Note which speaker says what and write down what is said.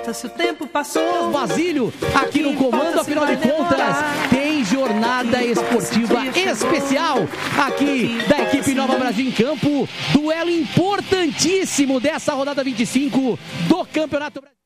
Speaker 1: Se o tempo passou,
Speaker 2: Basílio, aqui no comando, afinal de contas, tem jornada esportiva especial aqui da equipe Nova Brasil em campo. Duelo importantíssimo dessa rodada 25 do Campeonato Brasileiro.